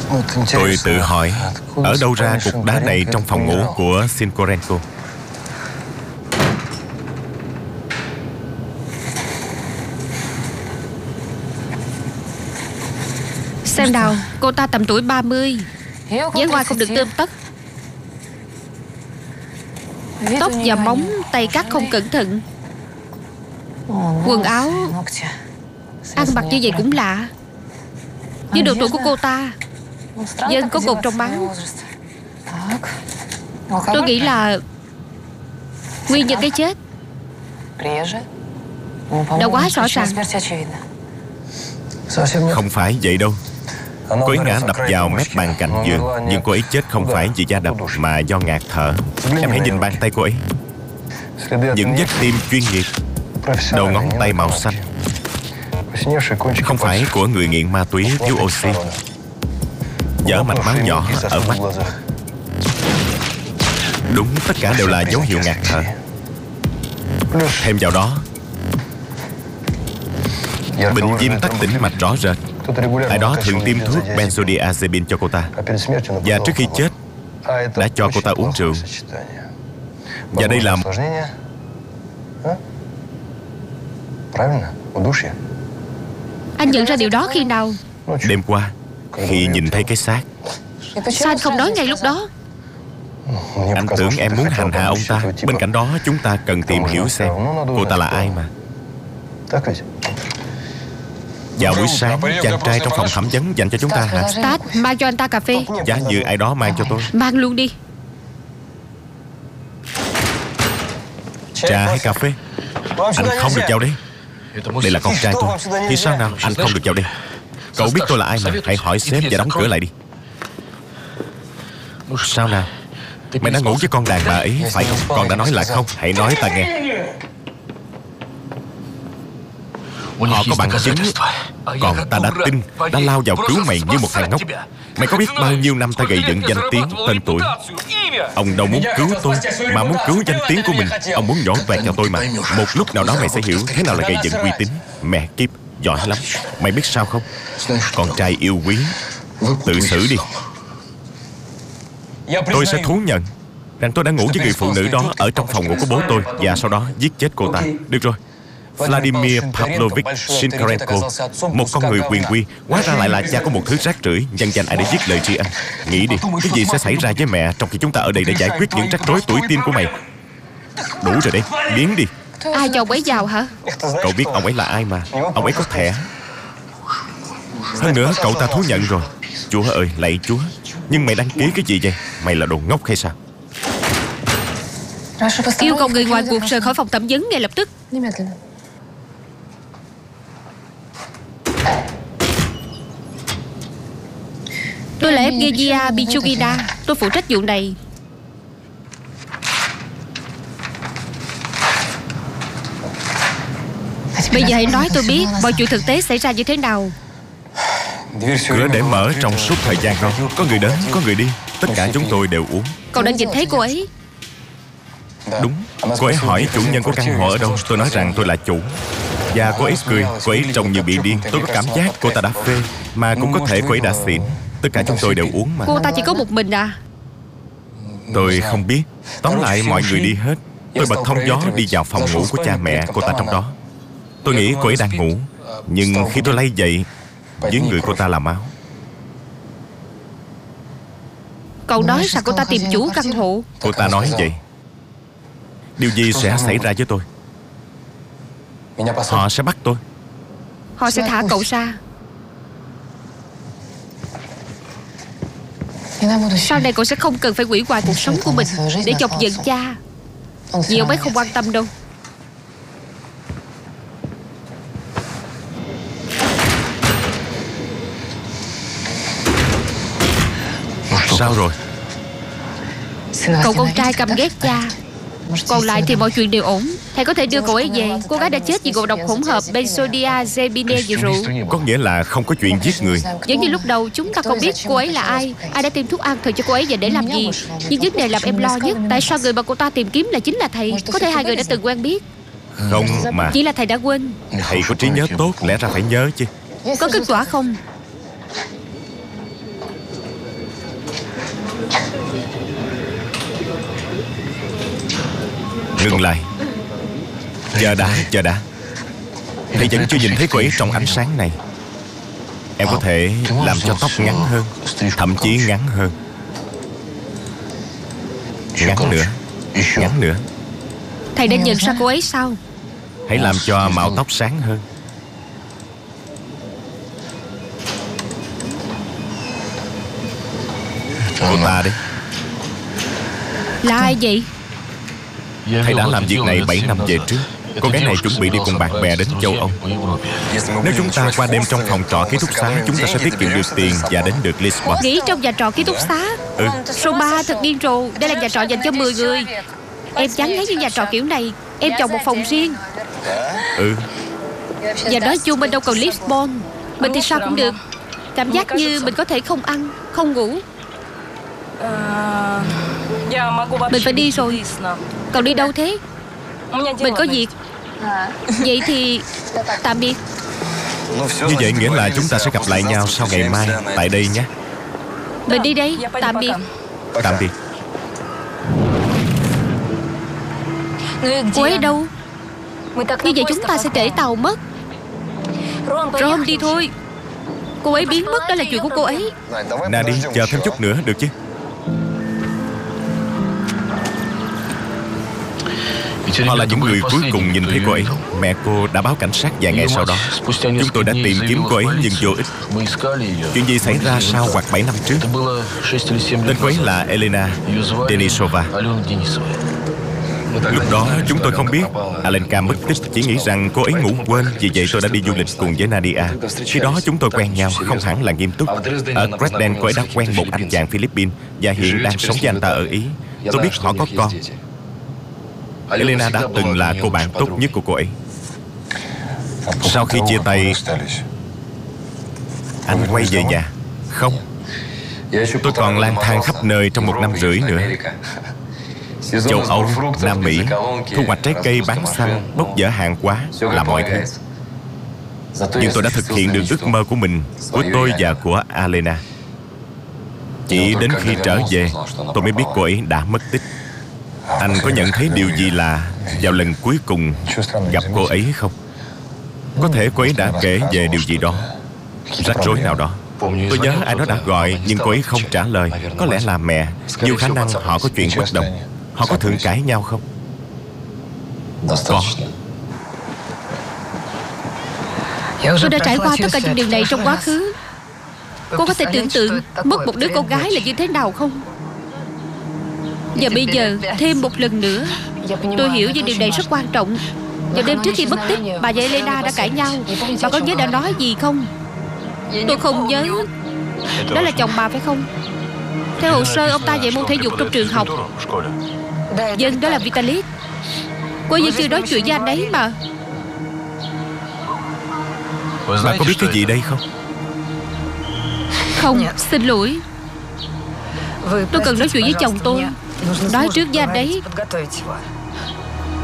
Tôi tự hỏi, ở đâu ra cục đá này trong phòng ngủ của Sinkorenko? Xem nào, cô ta tầm tuổi 30, dáng ngoài không được tươm tất, tóc và móng tay cắt không cẩn thận, quần áo ăn mặc như vậy cũng lạ. Với độ tuổi của cô ta, dân có cồn trong máu. Tôi nghĩ là nguyên nhân cái chết đã quá rõ ràng. Không phải vậy đâu. Cô ấy ngã đập vào mép bàn cạnh giường, nhưng cô ấy chết không phải vì va đập mà do ngạt thở. Em hãy nhìn bàn tay cô ấy. Những vết tim chuyên nghiệp, đầu ngón tay màu xanh, không phải của người nghiện ma túy thiếu oxy. Vỡ mạch máu nhỏ ở mắt. Đúng, tất cả đều là dấu hiệu ngạt thở. Thêm vào đó, bệnh viêm tắc tĩnh mạch rõ rệt. Ai đó thường tiêm thuốc benzodiazepine cho cô ta, và trước khi chết đã cho cô ta uống rượu. Và đây là Anh nhận ra điều đó khi nào? đêm qua, khi nhìn thấy cái xác. Sao anh không nói ngay lúc đó? Anh tưởng em muốn hành hạ ông ta. Bên cạnh đó chúng ta cần tìm hiểu xem cô ta là ai mà. Vào buổi sáng, chàng trai trong phòng thẩm vấn dành cho chúng ta hả? Stat, mang cho anh ta cà phê. Giá như ai đó mang cho tôi. Mang luôn đi. Trà hay cà phê? Anh không được vào đây. Đây là con trai tôi. Thì sao nào anh không được vào đây? Cậu biết tôi là ai mà. Hãy hỏi sếp và đóng cửa lại đi. Sao nào? Mày đã ngủ với con đàn bà ấy phải không? Con đã nói là không. Hãy nói ta nghe. Họ có bằng chứng. Còn ta đã tin, đã lao vào cứu mày như một thằng ngốc. Mày có biết bao nhiêu năm ta gây dựng danh tiếng, tên tuổi. Ông đâu muốn cứu tôi, mà muốn cứu danh tiếng của mình. Ông muốn nhổ toẹt cho tôi mà. Một lúc nào đó mày sẽ hiểu thế nào là gây dựng uy tín. Mẹ kiếp, giỏi lắm. Mày biết sao không? Con trai yêu quý, tự xử đi. Tôi sẽ thú nhận rằng tôi đã ngủ với người phụ nữ đó ở trong phòng ngủ của bố tôi, và sau đó giết chết cô ta. Được rồi, Vladimir Pavlovich Sinkarenko, một con người quyền quy, hóa ra lại là cha của một thứ rác rưởi, nhân danh ai để giết lời tri ân. Nghĩ đi, cái gì sẽ xảy ra với mẹ trong khi chúng ta ở đây để giải quyết những rắc rối tuổi teen của mày. Đủ rồi đấy, biến đi. Ai cho ông ấy vào hả? Cậu biết ông ấy là ai mà. Ông ấy có thẻ. Hơn nữa cậu ta thú nhận rồi. Chúa ơi, lạy Chúa. Nhưng mày đăng ký cái gì vậy? Mày là đồ ngốc hay sao? Yêu cầu người ngoài cuộc rời khỏi phòng thẩm vấn ngay lập tức. Tôi là Evgenia Bichugina. Tôi phụ trách vụ này. Bây giờ hãy nói tôi biết mọi chuyện thực tế xảy ra như thế nào. Cửa để mở trong suốt thời gian đó. Có người đến, có người đi. Tất cả chúng tôi đều uống. Cậu đã nhìn thấy cô ấy? Đúng. Cô ấy hỏi chủ nhân của căn hộ ở đâu. Tôi nói rằng tôi là chủ. Và cô ấy cười. Cô ấy trông như bị điên. Tôi có cảm giác cô ta đã phê, mà cũng có thể cô ấy đã xỉn. Tất cả chúng tôi đều uống mà. Cô ta chỉ có một mình à? Tôi không biết. Tóm lại mọi người đi hết. Tôi bật thông gió đi vào phòng ngủ của cha mẹ cô ta trong đó. Tôi nghĩ cô ấy đang ngủ. Nhưng khi tôi lay dậy, dưới người cô ta là máu. Cậu nói rằng cô ta tìm chủ căn hộ. Cô ta nói vậy. Điều gì sẽ xảy ra với tôi? Họ sẽ bắt tôi. Họ sẽ thả cậu ra. Sau này cậu sẽ không cần phải hủy hoại cuộc sống của mình để chọc giận cha. Vì ông ấy không quan tâm đâu. Sao rồi? Cậu con trai căm ghét cha. Còn lại thì mọi chuyện đều ổn. Thầy có thể đưa cậu ấy về. Cô gái đã chết vì ngộ độc hỗn hợp benzodiazepine và rượu. Có nghĩa là không có chuyện giết người. Giống như lúc đầu chúng ta không biết cô ấy là ai, ai đã tiêm thuốc an thần cho cô ấy và để làm gì. Nhưng vấn đề làm em lo nhất, tại sao người mà cô ta tìm kiếm lại chính là thầy? Có thể hai người đã từng quen biết. Không mà. Chỉ là thầy đã quên. Thầy có trí nhớ tốt, lẽ ra phải nhớ chứ. Có kết quả không? Ngừng lại. Chờ đã. Thầy vẫn chưa nhìn thấy cô ấy trong ánh sáng này. Em có thể làm cho tóc ngắn hơn, thậm chí ngắn hơn. Ngắn nữa. Thầy đã nhận ra cô ấy sao? Hãy làm cho màu tóc sáng hơn. Cô ta đấy. Là ai vậy? Thầy đã làm việc này 7 năm về trước. Cô gái này chuẩn bị đi cùng bạn bè đến châu Âu. Nếu chúng ta qua đêm trong phòng trọ ký túc xá, chúng ta sẽ tiết kiệm được tiền và đến được Lisbon. Nghỉ trong nhà trọ ký túc xá? Số 3 thật điên rồ. Đây là nhà trọ dành cho 10 người. Em chán ngấy như nhà trọ kiểu này. Em chọn một phòng riêng. Và nói chung mình đâu còn Lisbon. Mình thì sao cũng được. Cảm giác như mình có thể không ăn, không ngủ. Mình phải đi rồi. Còn đi đâu thế? Mình có việc. Vậy thì tạm biệt. Như vậy nghĩa là chúng ta sẽ gặp lại nhau sau ngày mai tại đây nhé. Mình đi đây. Tạm biệt. Tạm biệt. Cô ấy đâu? Như vậy chúng ta sẽ trễ tàu mất. Ron, đi thôi. Cô ấy biến mất, đó là chuyện của cô ấy. Nà đi, chờ thêm chút nữa được chứ? Họ là những người cuối cùng nhìn thấy cô ấy. Mẹ cô đã báo cảnh sát vài ngày sau đó. Chúng tôi đã tìm kiếm cô ấy nhưng vô ích. Chuyện gì xảy ra sau hoặc 7 năm trước? Tên cô ấy là Elena Denisova. Lúc đó chúng tôi không biết Alenka mất tích, chỉ nghĩ rằng cô ấy ngủ quên. Vì vậy tôi đã đi du lịch cùng với Nadia. Khi đó chúng tôi quen nhau, không hẳn là nghiêm túc. Ở Dresden cô ấy đã quen một anh chàng Philippines và hiện đang sống với anh ta ở Ý. Tôi biết họ có con. Elena đã từng là cô bạn tốt nhất của cô ấy. Sau khi chia tay, anh quay về nhà. Không, tôi còn lang thang khắp nơi trong 1 năm rưỡi nữa. Châu Âu, Nam Mỹ, thu hoạch trái cây, bán xăng, bốc dỡ hàng hóa là mọi thứ. Nhưng tôi đã thực hiện được ước mơ của mình, của tôi và của Alena. Chỉ đến khi trở về, tôi mới biết cô ấy đã mất tích. Anh có nhận thấy điều gì lạ vào lần cuối cùng gặp cô ấy không? Có thể cô ấy đã kể về điều gì đó, rắc rối nào đó. Tôi nhớ ai đó đã gọi nhưng cô ấy không trả lời. Có lẽ là mẹ. Nhiều khả năng họ có chuyện bất đồng. Họ có thường cãi nhau không? Có. Tôi đã trải qua tất cả những điều này trong quá khứ. Cô có thể tưởng tượng mất một đứa con gái là như thế nào không? Và bây giờ thêm một lần nữa. Tôi hiểu những điều này rất quan trọng. Vào đêm trước khi mất tích, bà và Elena đã cãi nhau. Bà có nhớ đã nói gì không? Tôi không nhớ. Đó là chồng bà phải không? Theo hồ sơ ông ta dạy môn thể dục trong trường học. Dân, đó là Vitalis. Cô vẫn chưa nói chuyện với anh ấy mà. Bà có biết cái gì đây không? Không, xin lỗi. Tôi cần nói chuyện với chồng tôi. Nói trước với anh ấy.